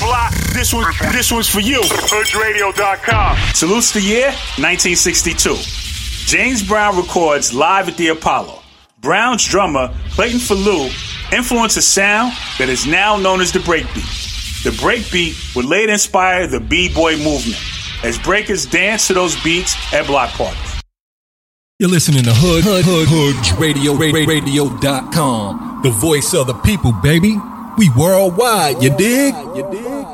block, this one's for you. HoodRadio.com. Salutes the year, 1962. James Brown records live at the Apollo. Brown's drummer, Clayton Falou, influenced a sound that is now known as the breakbeat. The breakbeat would later inspire the B-boy movement, as breakers dance to those beats at block parties. You're listening to HoodRadio.com, the voice of the people, baby. We worldwide, you dig?